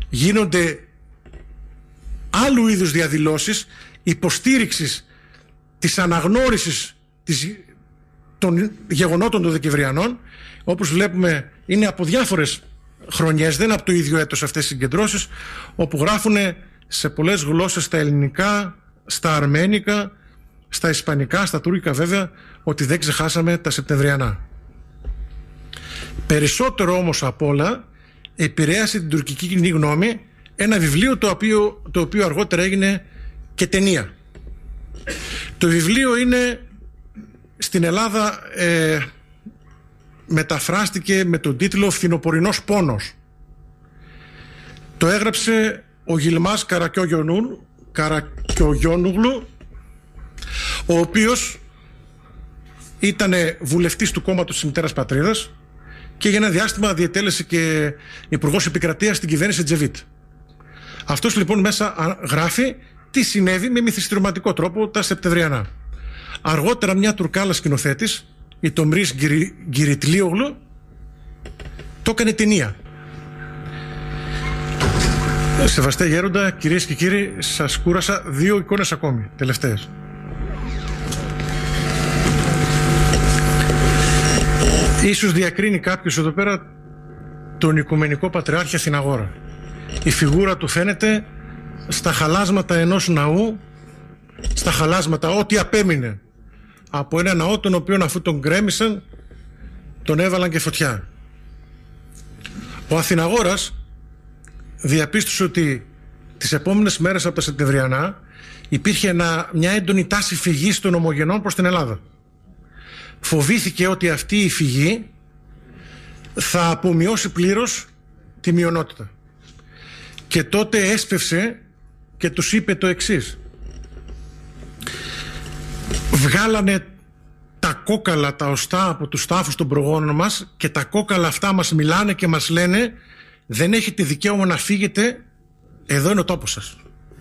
γίνονται άλλου είδους διαδηλώσεις υποστήριξης της αναγνώρισης των γεγονότων των Δεκεμβριανών. Όπως βλέπουμε, είναι από διάφορες χρονιές, δεν από το ίδιο έτος αυτές οι συγκεντρώσεις, όπου γράφουν σε πολλές γλώσσες, στα ελληνικά, στα αρμένικα, στα ισπανικά, στα τουρκικά βέβαια, ότι δεν ξεχάσαμε τα Σεπτεμβριανά. Περισσότερο όμως απ' όλα επηρέασε την τουρκική κοινή γνώμη ένα βιβλίο το οποίο αργότερα έγινε και ταινία. Το βιβλίο είναι στην Ελλάδα μεταφράστηκε με τον τίτλο «Φθινοπορεινός πόνος». Το έγραψε ο Γιλμάς Καρακιογιόνουγλου, ο οποίος ήταν βουλευτής του κόμματος της Μητέρας Πατρίδας και για ένα διάστημα διετέλεσε και υπουργός επικρατείας στην κυβέρνηση Τζεβίτ. Αυτός λοιπόν μέσα γράφει τι συνέβη με μυθιστορηματικό τρόπο τα Σεπτεμβριανά. Αργότερα μια Τουρκάλα σκηνοθέτης, η Τομρίς Γκυριτλίογλου, το έκανε ταινία. Σεβαστέ γέροντα, κυρίες και κύριοι, σας κούρασα 2 εικόνες ακόμη, τελευταίες. Ίσως διακρίνει κάποιος εδώ πέρα τον Οικουμενικό Πατριάρχη Αθηναγόρα. Η φιγούρα του φαίνεται στα χαλάσματα ενός ναού, στα χαλάσματα ό,τι απέμεινε από ένα ναό, τον οποίο αφού τον γκρέμισαν τον έβαλαν και φωτιά. Ο Αθηναγόρας διαπίστωσε ότι τις επόμενες μέρες από τα Σεπτεμβριανά υπήρχε μια έντονη τάση φυγής των ομογενών προς την Ελλάδα. Φοβήθηκε ότι αυτή η φυγή θα απομειώσει πλήρως τη μειονότητα. Και τότε έσπευσε και τους είπε το εξής: βγάλανε τα κόκαλα τα οστά από τους τάφους των προγόνων μας και τα κόκαλα αυτά μας μιλάνε και μας λένε δεν έχετε δικαίωμα να φύγετε, εδώ είναι ο τόπος σας.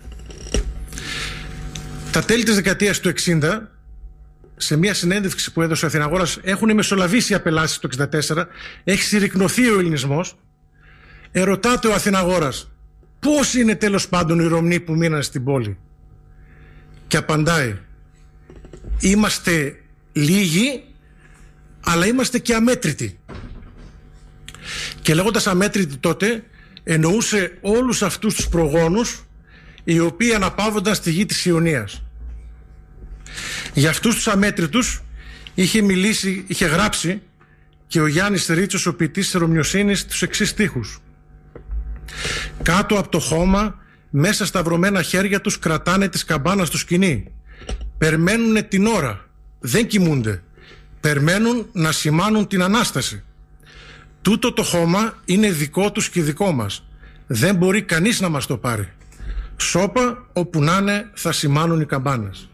Τα τέλη της δεκαετίας του 60, σε μια συνέντευξη που έδωσε ο Αθηναγόρας, έχουν μεσολαβήσει οι απελάσεις το 64, έχει συρρικνωθεί ο ελληνισμός. Ερωτάται ο Αθηναγόρας πώς είναι τέλος πάντων οι Ρωμνοί που μείναν στην πόλη, και απαντάει: είμαστε λίγοι, αλλά είμαστε και αμέτρητοι. Και λέγοντας αμέτρητοι τότε εννοούσε όλους αυτούς τους προγόνους οι οποίοι αναπαύονταν στη γη της Ιωνίας. Για αυτούς τους αμέτρητους είχε γράψει και ο Γιάννης Ρίτσος, ο ποιητής της Ρωμιοσύνης, τους εξής στίχους: κάτω από το χώμα, μέσα στα βρωμένα χέρια τους κρατάνε τις καμπάνας στο σκηνή. Περμένουνε την ώρα, δεν κοιμούνται. Περμένουν να σημάνουν την Ανάσταση. Τούτο το χώμα είναι δικό τους και δικό μας. Δεν μπορεί κανείς να μας το πάρει. Σώπα όπου να είναι θα σημάνουν οι καμπάνες.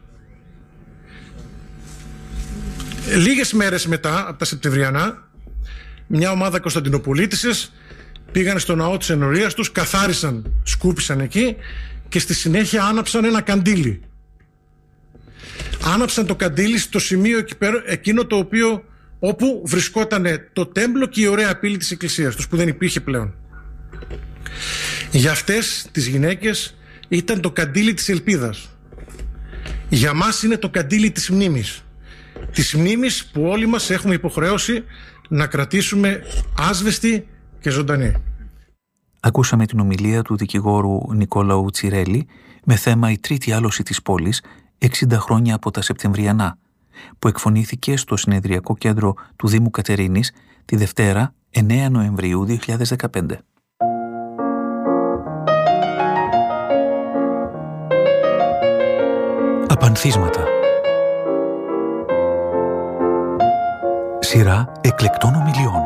Λίγες μέρες μετά από τα Σεπτεμβριανά, μια ομάδα Κωνσταντινοπολίτησες πήγαν στο ναό της ενορίας τους, καθάρισαν, σκούπισαν εκεί και στη συνέχεια άναψαν ένα καντήλι. Άναψαν το καντήλι στο σημείο εκείνο το οποίο, όπου βρισκόταν το τέμπλο και η ωραία πύλη της εκκλησίας τους, που δεν υπήρχε πλέον. Για αυτές τις γυναίκες ήταν το καντήλι της ελπίδας. Για μας είναι το καντήλι της μνήμης. Της μνήμης που όλοι μας έχουμε υποχρέωση να κρατήσουμε άσβεστη και ζωντανή. Ακούσαμε την ομιλία του δικηγόρου Νικόλαου Τσιρέλη με θέμα «Η τρίτη άλωση της πόλης, 60 χρόνια από τα Σεπτεμβριανά», που εκφωνήθηκε στο Συνεδριακό Κέντρο του Δήμου Κατερίνης τη Δευτέρα 9 Νοεμβρίου 2015. Απανθίσματα. Σειρά εκλεκτών ομιλιών.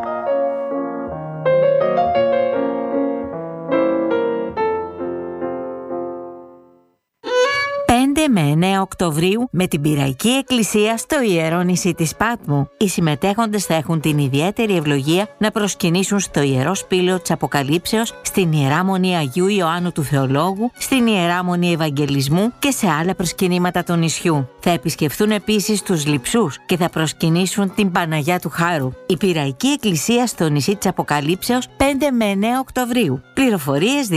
5 με 9 Οκτωβρίου με την Πειραϊκή Εκκλησία στο Ιερό Νησί της Πάτμου. Οι συμμετέχοντες θα έχουν την ιδιαίτερη ευλογία να προσκυνήσουν στο Ιερό Σπήλαιο της Αποκαλύψεως, στην Ιερά Μονή Αγίου Ιωάννου του Θεολόγου, στην Ιερά Μονή Ευαγγελισμού και σε άλλα προσκυνήματα του νησιού. Θα επισκεφθούν επίσης τους Λειψούς και θα προσκυνήσουν την Παναγιά του Χάρου. Η Πειραϊκή Εκκλησία στο Νησί της Αποκαλύψεως 5 με 9 Οκτωβρίου. Πληροφορίες